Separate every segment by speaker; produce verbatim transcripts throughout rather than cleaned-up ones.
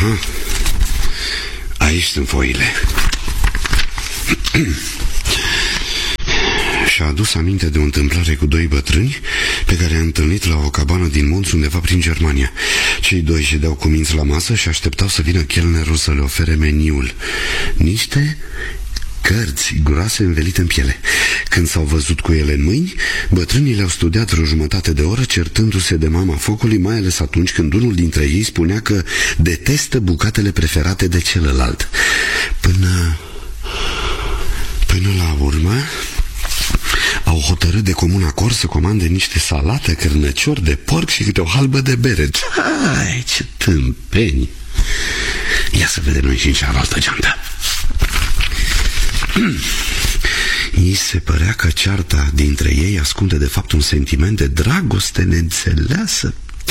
Speaker 1: Aha. Aici sunt foile. Și-a adus aminte de o întâmplare cu doi bătrâni pe care i-a întâlnit la o cabană din munți undeva prin Germania. Cei doi ședeau cu minți la masă și așteptau să vină chelnerul să le ofere meniul. Niște cărți groase învelite în piele. Când s-au văzut cu ele în mâini, bătrânii le-au studiat vreo jumătate de oră, certându-se de mama focului, mai ales atunci când unul dintre ei spunea că detestă bucatele preferate de celălalt. Până... Până la urmă au hotărât de comun acord să comande niște salate, cârnăciori de porc și câte o halbă de bere. Ai, ce tâmpeni! Ia să vedem noi și în cealaltă geantă. Îi se părea că cearta dintre ei ascunde de fapt un sentiment de dragoste neînțeleasă.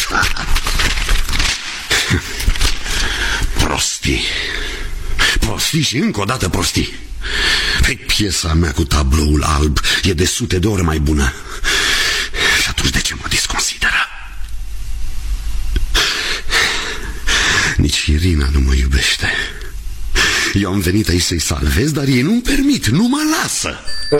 Speaker 1: Prostii. Prostii și încă o dată prostii. Păi piesa mea cu tabloul alb e de sute de ori mai bună. Și atunci de ce mă disconsideră? Nici Irina nu mă iubește. Eu am venit aici să-i salvez, dar ei nu-mi permit, nu mă lasă.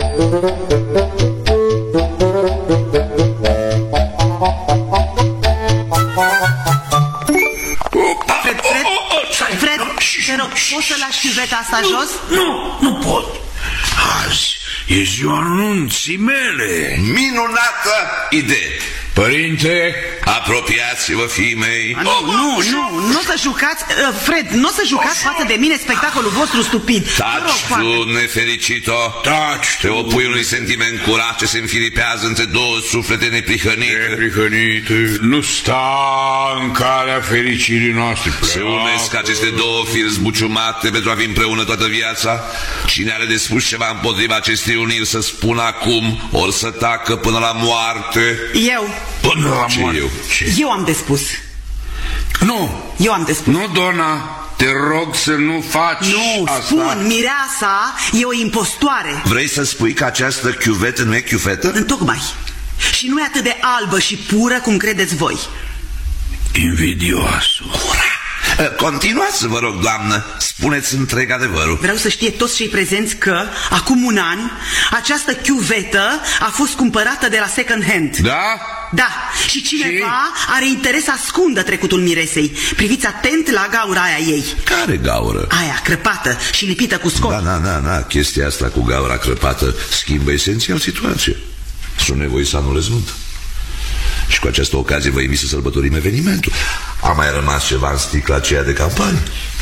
Speaker 2: Fred, Fred, Fred, te rog, poți să lași chiuveta asta jos?
Speaker 3: Nu, nu pot. Azi e ziua anunții mele.
Speaker 4: Minunată idee.
Speaker 3: Părinte,
Speaker 4: apropiați-vă, fiii mei.
Speaker 2: Nu, nu, nu, nu să jucați, Fred, nu să jucați față de mine spectacolul vostru stupid.
Speaker 4: Taci tu, nefericito.
Speaker 3: Taci
Speaker 4: Te opui unui sentiment curat ce se înfilipează între două suflete neprihănite.
Speaker 3: Neprihănite, nu sta în calea fericirii noastre.
Speaker 4: Se unesc aceste două firi zbuciumate pentru a fi împreună toată viața. Cine are de spus ceva împotriva acestei uniri să spună acum, ori să tacă până la moarte.
Speaker 2: Eu.
Speaker 3: Până la
Speaker 4: Ce
Speaker 3: moarte.
Speaker 4: eu?
Speaker 3: Ce?
Speaker 2: Eu am de spus.
Speaker 3: Nu.
Speaker 2: Eu am de spus.
Speaker 3: Nu, Dona, te rog să nu faci
Speaker 2: Nu,
Speaker 3: asta.
Speaker 2: spun, mireasa e o impostoare.
Speaker 4: Vrei să spui că această chiuvetă nu e chiufetă?
Speaker 2: Întocmai. Și nu e atât de albă și pură cum credeți voi.
Speaker 3: Invidioasă.
Speaker 4: Continuați, vă rog, doamnă. Spuneți întreg adevărul.
Speaker 2: Vreau să știe toți cei prezenți că, acum un an, această chiuvetă a fost cumpărată de la second hand.
Speaker 3: Da?
Speaker 2: Da, și cineva și? are interes să ascundă trecutul miresei. Priviți atent la gaura aia ei.
Speaker 4: Care gaură?
Speaker 2: Aia, crăpată și lipită cu scot.
Speaker 4: Da, da, da, da, chestia asta cu gaura crăpată schimbă esențial situația. Sunt nevoie să anulez nuntă. Și cu această ocazie vă invit să sărbătorim evenimentul. A mai rămas ceva în sticla aceea de campanie?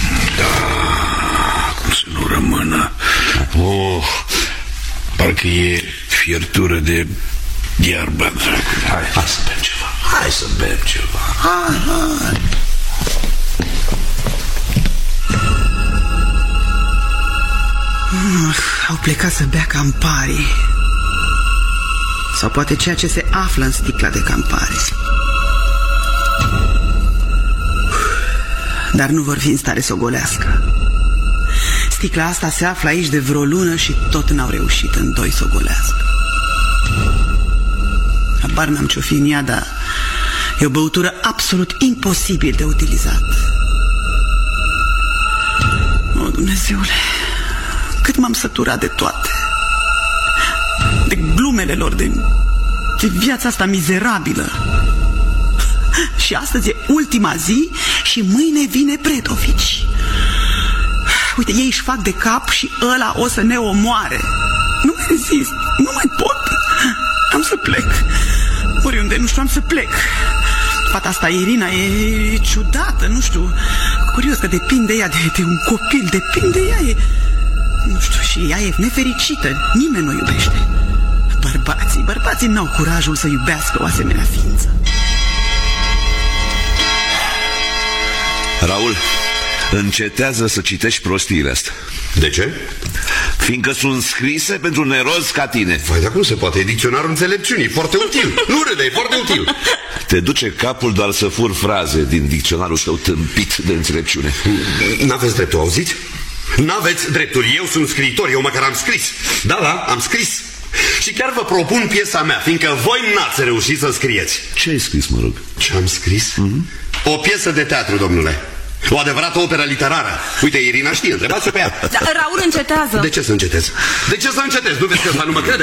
Speaker 3: Da, cum să nu rămână. Oh, parcă e fiertură de iarbă.
Speaker 4: Hai, hai să bem ceva. Hai să bem ceva. Hai, hai.
Speaker 2: Uh, au plecat să bea Campari. Sau poate ceea ce se află în sticla de Campari. Dar nu vor fi în stare să o golească. Sticla asta se află aici de vreo lună și tot n-au reușit în doi să o golească. Habar n-am ce-o fi în ea, dar e o băutură absolut imposibil de utilizat. O, Dumnezeule, cât m-am săturat de toate. De glumele lor, de, de viața asta mizerabilă. Și astăzi e ultima zi și mâine vine Predovici. Uite, ei își fac de cap și ăla o să ne omoare. Nu mai rezist, nu mai pot. Am să plec. Oriunde, nu știu, am să plec. Fata asta, Irina, e ciudată, nu știu. Curios că depinde ea de, de un copil, depinde ea, e... Nu știu, și ea e nefericită, nimeni nu o iubește. Bărbații, bărbații n-au curajul să iubească o asemenea ființă.
Speaker 4: Raul, încetează să citești prostiile astea.
Speaker 1: De ce?
Speaker 4: Fiindcă sunt scrise pentru un neroz ca tine.
Speaker 1: Vai, dar cum se poate? E dicționarul înțelepciunii, foarte util. Nu râde, e foarte util.
Speaker 4: Te duce capul doar să fur fraze din dicționarul tău tâmpit de înțelepciune.
Speaker 1: N-aveți dreptul, auziți? N-aveți dreptul, eu sunt scriitor, eu măcar am scris. Da, da, am scris. Și chiar vă propun piesa mea, fiindcă voi n-ați reușit să scrieți.
Speaker 4: Ce ai scris, mă rog?
Speaker 1: Ce am scris? Mm-hmm. O piesă de teatru, domnule. O adevărată operă literară. Uite, Irina știe, întrebați-o pe ea.
Speaker 5: Da, Raul încetează.
Speaker 1: De ce să încetez? De ce să încetez? Nu vezi că ăsta nu mă crede?